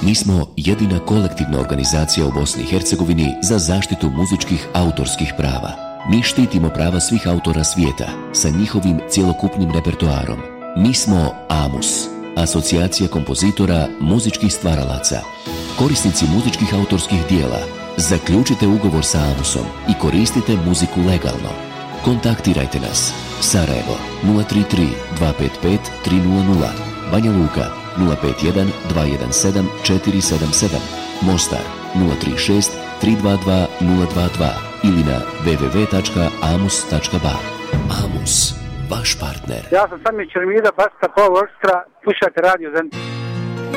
Mi smo jedina kolektivna organizacija u Bosni i Hercegovini za zaštitu muzičkih autorskih prava. Mi štitimo prava svih autora svijeta sa njihovim cjelokupnim repertoarom. Mi smo AMUS, Asocijacija kompozitora muzičkih stvaralaca. Korisnici muzičkih autorskih dijela, zaključite ugovor sa AMUS-om i koristite muziku legalno. Kontaktirajte nas. Sarajevo 033 255 300, Banja Luka 051 217 477, Mostar 036 322 022 ili na www.amus.ba. AMUS, vaš partner. Ja sam Sami Čermida, basta Pol Orkestra, slušajte Radio Zen.